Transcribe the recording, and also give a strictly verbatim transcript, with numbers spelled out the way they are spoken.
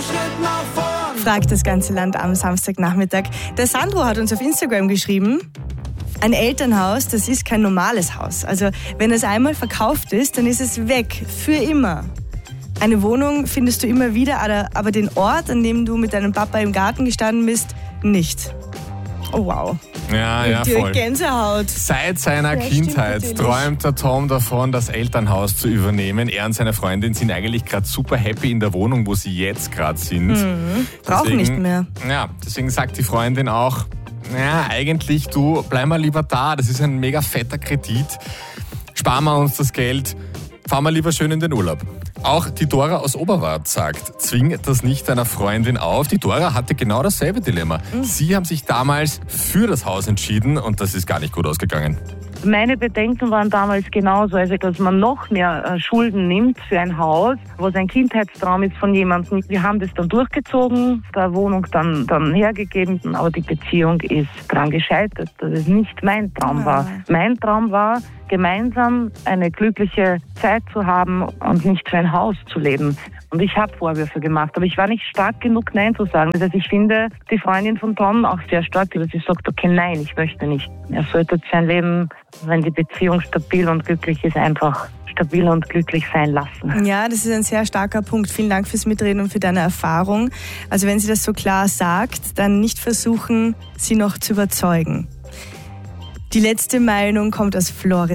Schritt nach vorn. Fragt das ganze Land am Samstagnachmittag. Der Sandro hat uns auf Instagram geschrieben, ein Elternhaus, das ist kein normales Haus. Also wenn es einmal verkauft ist, dann ist es weg, für immer. Eine Wohnung findest du immer wieder, aber den Ort, an dem du mit deinem Papa im Garten gestanden bist, nicht. Oh wow. Ja, ja, Die voll. Gänsehaut. Seit seiner Ja, Kindheit stimmt natürlich. träumt der Tom davon, das Elternhaus zu übernehmen. Er und seine Freundin sind eigentlich gerade super happy in der Wohnung, wo sie jetzt gerade sind. Mhm. Brauchen Deswegen- nicht mehr. Ja, deswegen sagt die Freundin auch, ja, eigentlich du, bleib mal lieber da, das ist ein mega fetter Kredit. Sparen wir uns das Geld, fahren wir lieber schön in den Urlaub. Auch die Dora aus Oberwart sagt, zwing das nicht deiner Freundin auf. Die Dora hatte genau dasselbe Dilemma. Mhm. Sie haben sich damals für das Haus entschieden und das ist gar nicht gut ausgegangen. Meine Bedenken waren damals genauso, also dass man noch mehr äh, Schulden nimmt für ein Haus, was ein Kindheitstraum ist von jemandem. Wir haben das dann durchgezogen, der Wohnung dann, dann hergegeben, aber die Beziehung ist dran gescheitert, dass es nicht mein Traum war. Mein Traum war, gemeinsam eine glückliche Zeit zu haben und nicht für ein Haus zu leben. Und ich habe Vorwürfe gemacht, aber ich war nicht stark genug, Nein zu sagen. Das heißt, ich finde die Freundin von Tom auch sehr stark, dass sie sagt, okay, nein, ich möchte nicht. Er sollte sein Leben, wenn die Beziehung stabil und glücklich ist, einfach stabil und glücklich sein lassen. Ja, das ist ein sehr starker Punkt. Vielen Dank fürs Mitreden und für deine Erfahrung. Also wenn sie das so klar sagt, dann nicht versuchen, sie noch zu überzeugen. Die letzte Meinung kommt aus Florida.